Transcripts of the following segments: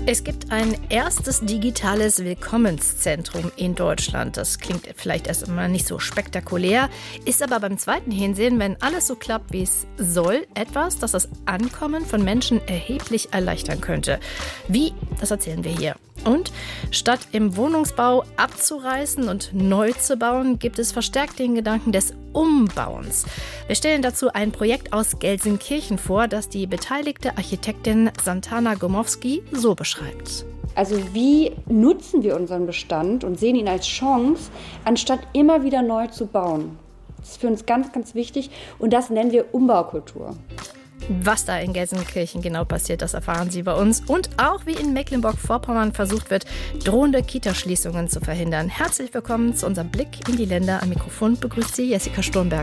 Es gibt ein erstes digitales Willkommenszentrum in Deutschland. Das klingt vielleicht erst einmal nicht so spektakulär, ist aber beim zweiten Hinsehen, wenn alles so klappt, wie es soll, etwas, das das Ankommen von Menschen erheblich erleichtern könnte. Wie? Das erzählen wir hier. Und statt im Wohnungsbau abzureißen und neu zu bauen, gibt es verstärkt den Gedanken des Umbauens. Wir stellen dazu ein Projekt aus Gelsenkirchen vor, das die beteiligte Architektin Santana Gomowski so beschreibt. Also wie nutzen wir unseren Bestand und sehen ihn als Chance, anstatt immer wieder neu zu bauen? Das ist für uns ganz, ganz wichtig und das nennen wir Umbaukultur. Was da in Gelsenkirchen genau passiert, das erfahren Sie bei uns. Und auch wie in Mecklenburg-Vorpommern versucht wird, drohende Kitaschließungen zu verhindern. Herzlich willkommen zu unserem Blick in die Länder. Am Mikrofon begrüßt Sie Jessica Sturmberg.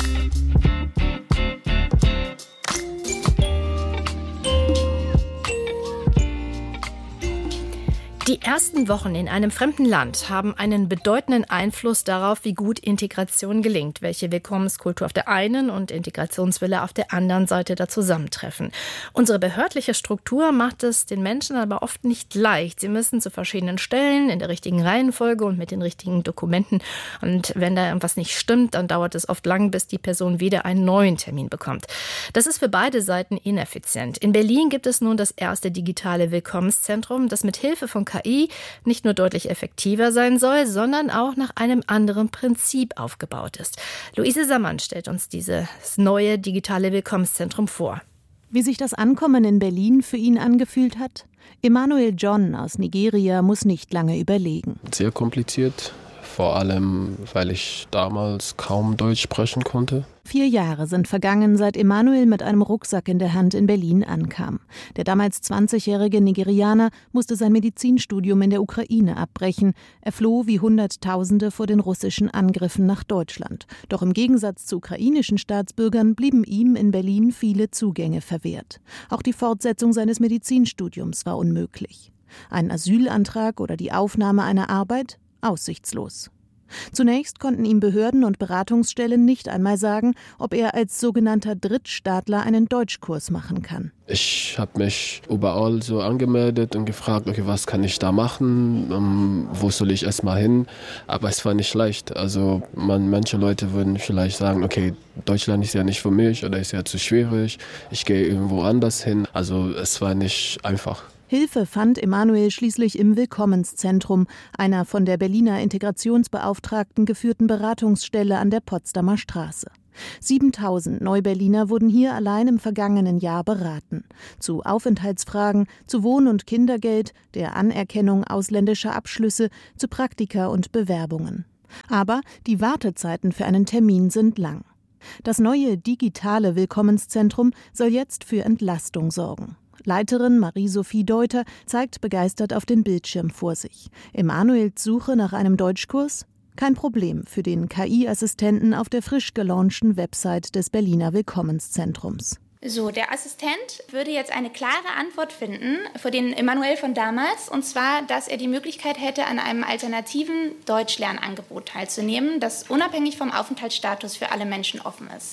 Die ersten Wochen in einem fremden Land haben einen bedeutenden Einfluss darauf, wie gut Integration gelingt, welche Willkommenskultur auf der einen und Integrationswille auf der anderen Seite da zusammentreffen. Unsere behördliche Struktur macht es den Menschen aber oft nicht leicht. Sie müssen zu verschiedenen Stellen in der richtigen Reihenfolge und mit den richtigen Dokumenten. Und wenn da irgendwas nicht stimmt, dann dauert es oft lang, bis die Person wieder einen neuen Termin bekommt. Das ist für beide Seiten ineffizient. In Berlin gibt es nun das erste digitale Willkommenszentrum, das mit Hilfe von KI nicht nur deutlich effektiver sein soll, sondern auch nach einem anderen Prinzip aufgebaut ist. Luise Sammann stellt uns dieses neue digitale Willkommenszentrum vor. Wie sich das Ankommen in Berlin für ihn angefühlt hat? Emmanuel John aus Nigeria muss nicht lange überlegen. Sehr kompliziert. Vor allem, weil ich damals kaum Deutsch sprechen konnte. 4 Jahre sind vergangen, seit Emmanuel mit einem Rucksack in der Hand in Berlin ankam. Der damals 20-jährige Nigerianer musste sein Medizinstudium in der Ukraine abbrechen. Er floh wie Hunderttausende vor den russischen Angriffen nach Deutschland. Doch im Gegensatz zu ukrainischen Staatsbürgern blieben ihm in Berlin viele Zugänge verwehrt. Auch die Fortsetzung seines Medizinstudiums war unmöglich. Ein Asylantrag oder die Aufnahme einer Arbeit? Aussichtslos. Zunächst konnten ihm Behörden und Beratungsstellen nicht einmal sagen, ob er als sogenannter Drittstaatler einen Deutschkurs machen kann. Ich habe mich überall so angemeldet und gefragt, okay, was kann ich da machen, wo soll ich erstmal hin, aber es war nicht leicht. Also manche Leute würden vielleicht sagen, okay, Deutschland ist ja nicht für mich oder ist ja zu schwierig, ich gehe irgendwo anders hin. Also es war nicht einfach. Hilfe fand Emmanuel schließlich im Willkommenszentrum, einer von der Berliner Integrationsbeauftragten geführten Beratungsstelle an der Potsdamer Straße. 7.000 Neuberliner wurden hier allein im vergangenen Jahr beraten. Zu Aufenthaltsfragen, zu Wohn- und Kindergeld, der Anerkennung ausländischer Abschlüsse, zu Praktika und Bewerbungen. Aber die Wartezeiten für einen Termin sind lang. Das neue digitale Willkommenszentrum soll jetzt für Entlastung sorgen. Leiterin Marie-Sophie Deuter zeigt begeistert auf den Bildschirm vor sich. Emmanuels Suche nach einem Deutschkurs? Kein Problem für den KI-Assistenten auf der frisch gelaunchten Website des Berliner Willkommenszentrums. So, der Assistent würde jetzt eine klare Antwort finden für den Emmanuel von damals, und zwar, dass er die Möglichkeit hätte, an einem alternativen Deutschlernangebot teilzunehmen, das unabhängig vom Aufenthaltsstatus für alle Menschen offen ist.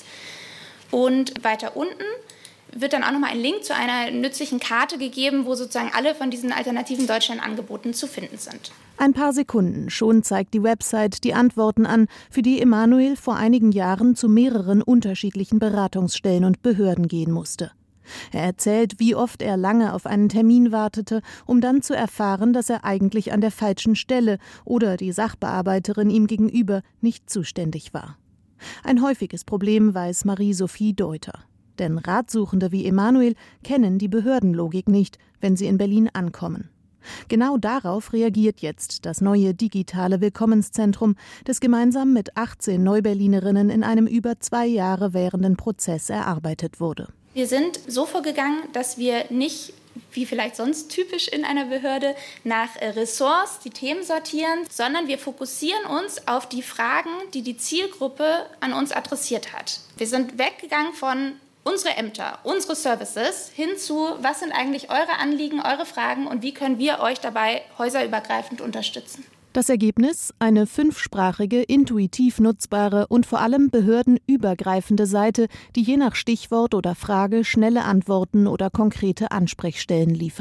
Und weiter unten wird dann auch nochmal ein Link zu einer nützlichen Karte gegeben, wo sozusagen alle von diesen alternativen Deutschlandangeboten zu finden sind. Ein paar Sekunden, schon zeigt die Website die Antworten an, für die Emmanuel vor einigen Jahren zu mehreren unterschiedlichen Beratungsstellen und Behörden gehen musste. Er erzählt, wie oft er lange auf einen Termin wartete, um dann zu erfahren, dass er eigentlich an der falschen Stelle oder die Sachbearbeiterin ihm gegenüber nicht zuständig war. Ein häufiges Problem weiß Marie-Sophie Deuter. Denn Ratsuchende wie Emmanuel kennen die Behördenlogik nicht, wenn sie in Berlin ankommen. Genau darauf reagiert jetzt das neue digitale Willkommenszentrum, das gemeinsam mit 18 Neuberlinerinnen in einem über 2 Jahre währenden Prozess erarbeitet wurde. Wir sind so vorgegangen, dass wir nicht, wie vielleicht sonst typisch in einer Behörde, nach Ressorts die Themen sortieren, sondern wir fokussieren uns auf die Fragen, die die Zielgruppe an uns adressiert hat. Wir sind weggegangen von unsere Ämter, unsere Services hin zu, was sind eigentlich eure Anliegen, eure Fragen und wie können wir euch dabei häuserübergreifend unterstützen. Das Ergebnis? Eine 5-sprachige, intuitiv nutzbare und vor allem behördenübergreifende Seite, die je nach Stichwort oder Frage schnelle Antworten oder konkrete Ansprechstellen liefert.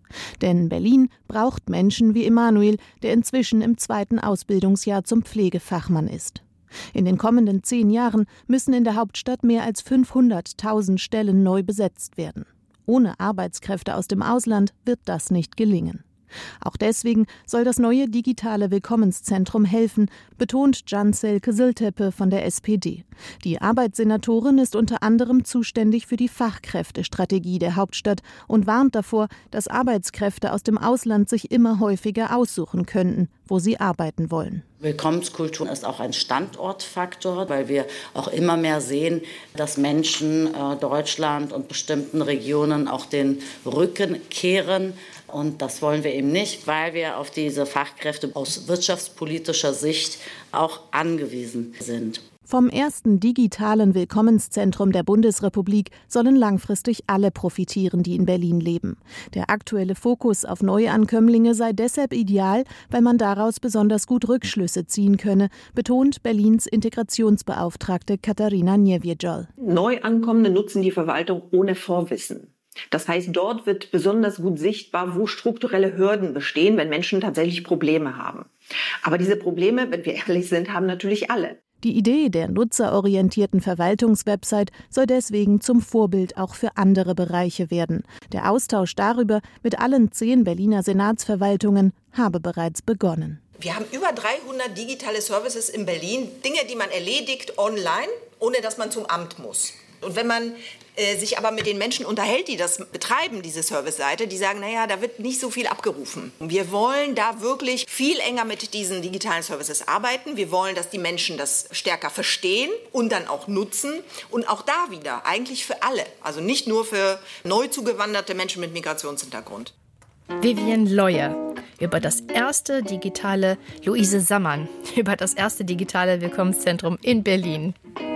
Denn Berlin braucht Menschen wie Emanuel, der inzwischen im 2. Ausbildungsjahr zum Pflegefachmann ist. In den kommenden 10 Jahren müssen in der Hauptstadt mehr als 500.000 Stellen neu besetzt werden. Ohne Arbeitskräfte aus dem Ausland wird das nicht gelingen. Auch deswegen soll das neue digitale Willkommenszentrum helfen, betont Cansel Kızıltepe von der SPD. Die Arbeitssenatorin ist unter anderem zuständig für die Fachkräftestrategie der Hauptstadt und warnt davor, dass Arbeitskräfte aus dem Ausland sich immer häufiger aussuchen könnten, wo sie arbeiten wollen. Willkommenskultur ist auch ein Standortfaktor, weil wir auch immer mehr sehen, dass Menschen Deutschland und bestimmten Regionen auch den Rücken kehren. Und das wollen wir eben nicht, weil wir auf diese Fachkräfte aus wirtschaftspolitischer Sicht auch angewiesen sind. Vom ersten digitalen Willkommenszentrum der Bundesrepublik sollen langfristig alle profitieren, die in Berlin leben. Der aktuelle Fokus auf Neuankömmlinge sei deshalb ideal, weil man daraus besonders gut Rückschlüsse ziehen könne, betont Berlins Integrationsbeauftragte Katarina Niewiejol. Neuankommende nutzen die Verwaltung ohne Vorwissen. Das heißt, dort wird besonders gut sichtbar, wo strukturelle Hürden bestehen, wenn Menschen tatsächlich Probleme haben. Aber diese Probleme, wenn wir ehrlich sind, haben natürlich alle. Die Idee der nutzerorientierten Verwaltungswebsite soll deswegen zum Vorbild auch für andere Bereiche werden. Der Austausch darüber mit allen 10 Berliner Senatsverwaltungen habe bereits begonnen. Wir haben über 300 digitale Services in Berlin, Dinge, die man erledigt online, ohne dass man zum Amt muss. Und wenn man sich aber mit den Menschen unterhält, die das betreiben, diese Serviceseite, die sagen, naja, da wird nicht so viel abgerufen. Wir wollen da wirklich viel enger mit diesen digitalen Services arbeiten. Wir wollen, dass die Menschen das stärker verstehen und dann auch nutzen. Und auch da wieder, eigentlich für alle. Also nicht nur für neu zugewanderte Menschen mit Migrationshintergrund. Vivian Leuer über das erste digitale, Luise Sammann über das erste digitale Willkommenszentrum in Berlin.